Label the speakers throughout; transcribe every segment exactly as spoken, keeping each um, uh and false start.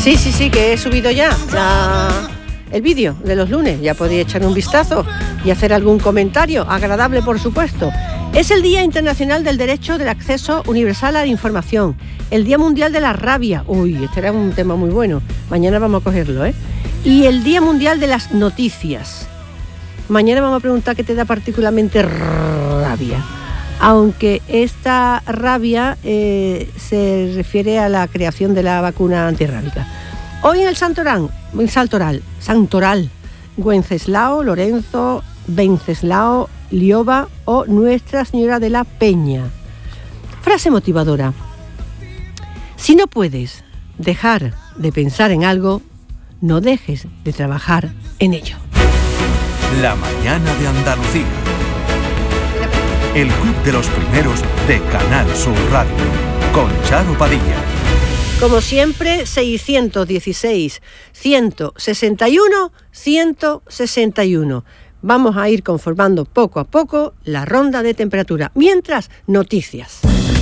Speaker 1: Sí, sí, sí, que he subido ya, ya el vídeo de los lunes. Ya podéis echar un vistazo y hacer algún comentario, agradable por supuesto. Es el Día Internacional del Derecho del Acceso Universal a la Información. El Día Mundial de la Rabia. Uy, este era un tema muy bueno. Mañana vamos a cogerlo, ¿eh? Y el Día Mundial de las Noticias. Mañana vamos a preguntar qué te da particularmente rabia. Aunque esta rabia eh, se refiere a la creación de la vacuna antirrábica. Hoy en el Santorán, en Saltoral, Santoral, Wenceslao, Lorenzo, Venceslao, Lioba o Nuestra Señora de la Peña. Frase motivadora. Si no puedes dejar de pensar en algo, no dejes de trabajar en ello.
Speaker 2: La mañana de Andalucía. El Club de los Primeros de Canal Sur Radio. Con Charo Padilla.
Speaker 1: Como siempre, seiscientos dieciséis, ciento sesenta y uno, ciento sesenta y uno. Vamos a ir conformando poco a poco la ronda de temperatura. Mientras, noticias.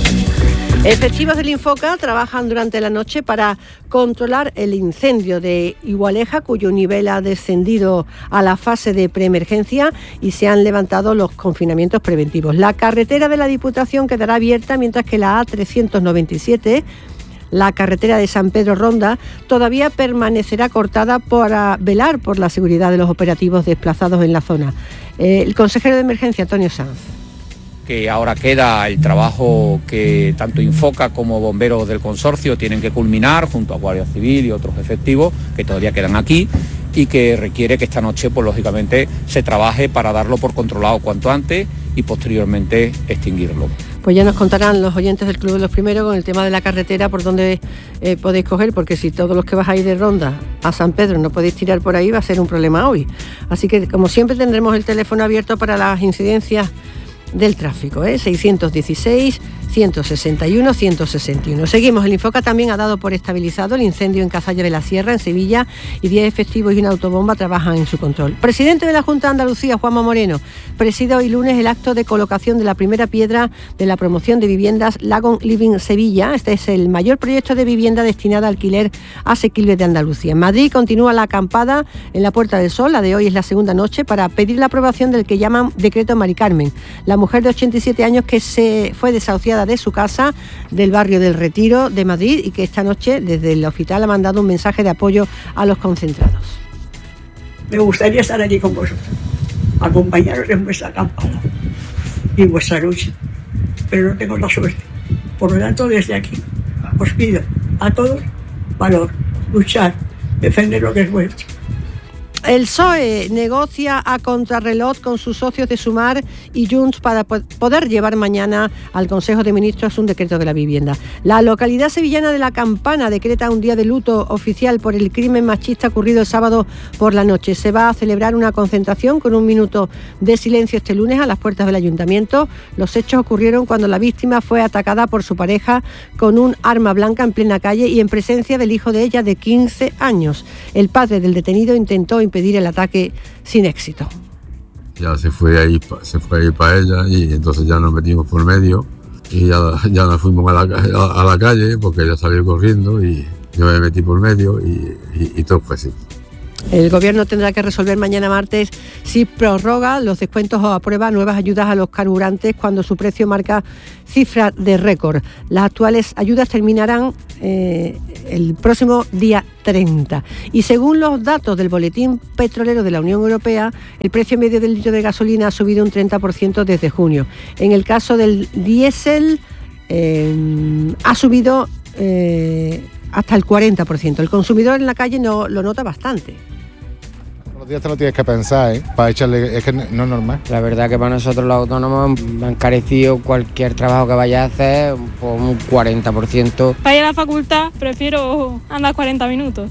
Speaker 1: Efectivos del Infoca trabajan durante la noche para controlar el incendio de Igualeja, cuyo nivel ha descendido a la fase de preemergencia y se han levantado los confinamientos preventivos. La carretera de la Diputación quedará abierta, mientras que la A trescientos noventa y siete, la carretera de San Pedro Ronda, todavía permanecerá cortada para velar por la seguridad de los operativos desplazados en la zona. Eh, el consejero de Emergencia, Antonio Sanz.
Speaker 3: Que ahora queda el trabajo que tanto Infoca como bomberos del consorcio tienen que culminar junto a Guardia Civil y otros efectivos que todavía quedan aquí y que requiere que esta noche, pues lógicamente, se trabaje para darlo por controlado cuanto antes y posteriormente extinguirlo.
Speaker 1: Pues ya nos contarán los oyentes del Club de los Primeros con el tema de la carretera por dónde eh, podéis coger, porque si todos los que bajáis de Ronda a San Pedro no podéis tirar por ahí, va a ser un problema hoy. Así que, como siempre, tendremos el teléfono abierto para las incidencias del tráfico, ¿eh? seiscientos dieciséis, ciento sesenta y uno, ciento sesenta y uno. Seguimos. El Infoca también ha dado por estabilizado el incendio en Cazalla de la Sierra, en Sevilla, y diez efectivos y una autobomba trabajan en su control. Presidente de la Junta de Andalucía, Juanma Moreno, preside hoy lunes el acto de colocación de la primera piedra de la promoción de viviendas Lagon Living Sevilla. Este es el mayor proyecto de vivienda destinada a alquiler asequible de Andalucía. En Madrid continúa la acampada en la Puerta del Sol. La de hoy es la segunda noche para pedir la aprobación del que llaman Decreto Mari Carmen, la mujer de ochenta y siete años que se fue desahuciada de su casa del barrio del Retiro de Madrid y que esta noche desde el hospital ha mandado un mensaje de apoyo a los concentrados.
Speaker 4: Me gustaría estar allí con vosotros, acompañaros en vuestra acampada y en vuestra lucha, pero no tengo la suerte. Por lo tanto, desde aquí os pido a todos valor, luchar, defender lo que es vuestro.
Speaker 1: El P S O E negocia a contrarreloj con sus socios de Sumar y Junts para poder llevar mañana al Consejo de Ministros un decreto de la vivienda. La localidad sevillana de La Campana decreta un día de luto oficial por el crimen machista ocurrido el sábado por la noche. Se va a celebrar una concentración con un minuto de silencio este lunes a las puertas del ayuntamiento. Los hechos ocurrieron cuando la víctima fue atacada por su pareja con un arma blanca en plena calle y en presencia del hijo de ella de quince años. El padre del detenido intentó impedir el ataque sin éxito.
Speaker 5: Ya se fue ahí, se fue ahí para ella y entonces ya nos metimos por medio y ya, ya nos fuimos a la, a, a la calle porque ella salió corriendo y yo me metí por medio y, y, y todo fue así.
Speaker 1: El Gobierno tendrá que resolver mañana martes si prorroga los descuentos o aprueba nuevas ayudas a los carburantes cuando su precio marca cifras de récord. Las actuales ayudas terminarán eh, el próximo día treinta. Y según los datos del Boletín Petrolero de la Unión Europea, el precio medio del litro de gasolina ha subido un treinta por ciento desde junio. En el caso del diésel, eh, ha subido eh, hasta el cuarenta por ciento. El consumidor en la calle no, lo nota bastante.
Speaker 6: Los días te lo tienes que pensar, ¿eh? Para echarle, es que no es normal.
Speaker 7: La verdad que para nosotros los autónomos me han encarecido cualquier trabajo que vaya a hacer por un cuarenta por ciento.
Speaker 8: Para ir a la facultad prefiero andar cuarenta minutos.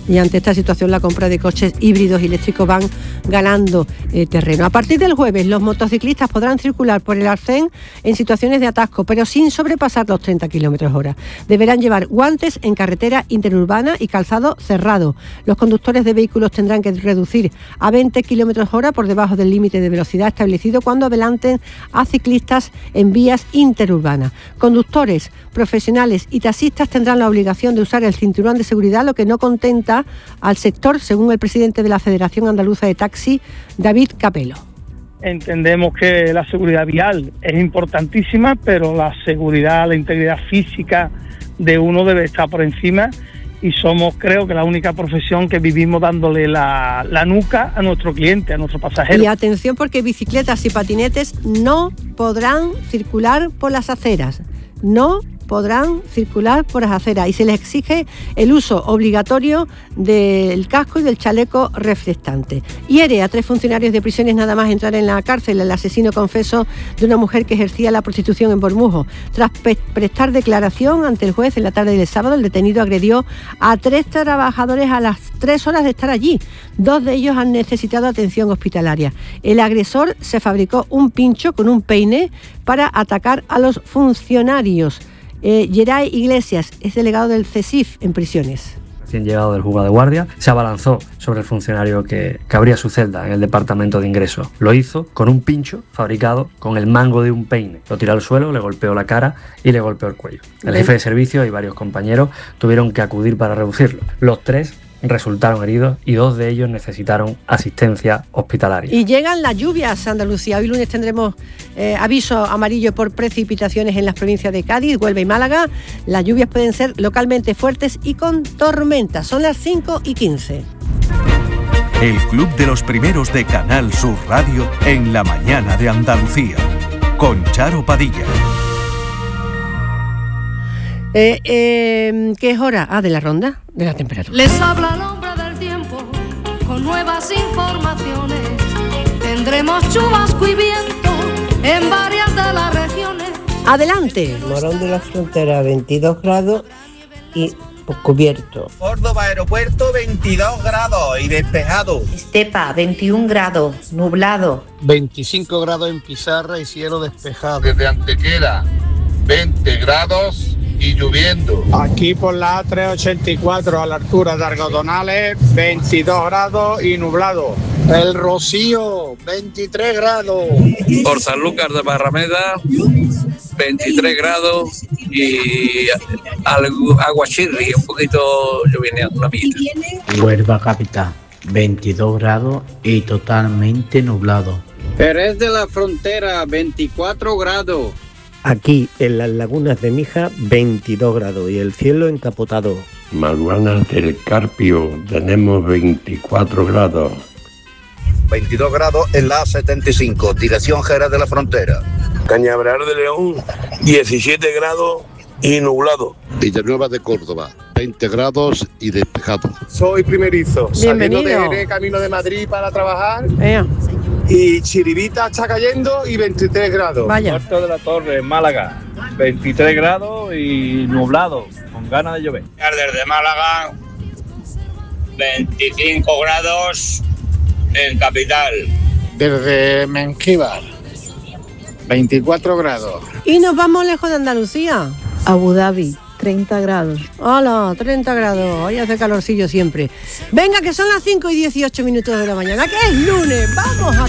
Speaker 1: y ante esta situación la compra de coches híbridos y eléctricos van ganando eh, terreno. A partir del jueves los motociclistas podrán circular por el arcén en situaciones de atasco, pero sin sobrepasar los treinta kilómetros hora. Deberán llevar guantes en carretera interurbana y calzado cerrado. Los conductores de vehículos tendrán que reducir a veinte kilómetros hora por debajo del límite de velocidad establecido cuando adelanten a ciclistas en vías interurbanas. Conductores profesionales y taxistas tendrán la obligación de usar el cinturón de seguridad, lo que no contenta al sector, según el presidente de la Federación Andaluza de Taxi, David Capelo.
Speaker 8: Entendemos que la seguridad vial es importantísima, pero la seguridad, la integridad física de uno debe estar por encima, y somos, creo que, la única profesión que vivimos dándole la, la nuca a nuestro cliente, a nuestro pasajero.
Speaker 1: Y atención, porque bicicletas y patinetes no podrán circular por las aceras. No podrán circular por las aceras y se les exige el uso obligatorio del casco y del chaleco reflectante. Hiere a tres funcionarios de prisiones nada más entrar en la cárcel el asesino confeso de una mujer que ejercía la prostitución en Bormujos. Tras pe- prestar declaración ante el juez en la tarde del sábado, el detenido agredió a tres trabajadores a las tres horas de estar allí. Dos de ellos han necesitado atención hospitalaria. El agresor se fabricó un pincho con un peine para atacar a los funcionarios. Eh, Geray Iglesias es delegado del CESIF en prisiones.
Speaker 9: Recién llegado del juzgado de guardia, se abalanzó sobre el funcionario que, que abría su celda en el departamento de ingresos. Lo hizo con un pincho fabricado con el mango de un peine. Lo tiró al suelo, le golpeó la cara y le golpeó el cuello. El jefe de servicio y varios compañeros tuvieron que acudir para reducirlo. Los tres resultaron heridos y dos de ellos necesitaron asistencia hospitalaria.
Speaker 1: Y llegan las lluvias a Andalucía. Hoy lunes tendremos eh, aviso amarillo por precipitaciones en las provincias de Cádiz, Huelva y Málaga. Las lluvias pueden ser localmente fuertes y con tormentas. Son las cinco y quince.
Speaker 2: El Club de los Primeros de Canal Sur Radio en la mañana de Andalucía, con Charo Padilla.
Speaker 1: Eh, eh, ¿Qué es hora? Ah, de la ronda de la temperatura.
Speaker 10: Les habla el hombre del tiempo con nuevas informaciones. Tendremos chubasco y viento en varias de las regiones.
Speaker 1: Adelante.
Speaker 11: Morón de la Frontera, veintidós grados y cubierto.
Speaker 12: Córdoba Aeropuerto, veintidós grados y despejado.
Speaker 13: Estepa, veintiún grados, nublado.
Speaker 14: veinticinco grados en Pizarra y cielo despejado.
Speaker 15: Desde Antequera, veinte grados y lloviendo.
Speaker 16: Aquí por la A trescientos ochenta y cuatro a la altura de Argodonales, veintidós grados y nublado.
Speaker 14: El Rocío, veintitrés grados.
Speaker 17: Por San Lucas de Barrameda, veintitrés grados y Aguachirri, un poquito lloviendo, una mitad.
Speaker 18: Huelva capital, veintidós grados y totalmente nublado.
Speaker 19: Jerez de la Frontera, veinticuatro grados.
Speaker 20: Aquí en las lagunas de Mija, veintidós grados y el cielo encapotado.
Speaker 21: Maruana del Carpio, tenemos veinticuatro grados.
Speaker 22: veintidós grados en la A setenta y cinco, dirección Jerez de la Frontera.
Speaker 23: Cañaveral de León, diecisiete grados y nublado.
Speaker 24: Villanueva de Córdoba, veinte grados y despejado.
Speaker 25: Soy primerizo,
Speaker 1: bienvenido.
Speaker 25: Saliendo de Jerez, camino de Madrid para trabajar.
Speaker 1: Vea.
Speaker 25: Y Chiribita está cayendo y veintitrés grados.
Speaker 1: Vaya.
Speaker 26: Puerto de la Torre, Málaga, veintitrés grados y nublado, con ganas de llover.
Speaker 27: Desde Málaga, veinticinco grados en capital.
Speaker 6: Desde Mengíbar, veinticuatro grados.
Speaker 1: Y nos vamos lejos de Andalucía.
Speaker 28: Abu Dhabi, treinta grados.
Speaker 1: Hola, treinta grados. Hoy hace calorcillo siempre. Venga, que son las cinco y dieciocho minutos de la mañana, que es lunes. Vamos a